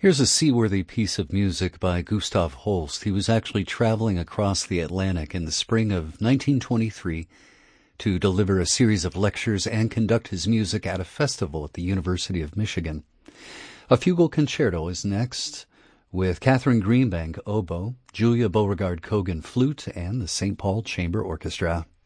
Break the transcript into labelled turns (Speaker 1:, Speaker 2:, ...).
Speaker 1: Here's a seaworthy piece of music by Gustav Holst. He was actually traveling across the Atlantic in the spring of 1923 to deliver a series of lectures and conduct his music at a festival at the University of Michigan. A fugal concerto is next, with Catherine Greenbank oboe, Julia Beauregard Kogan flute, and the St. Paul Chamber Orchestra.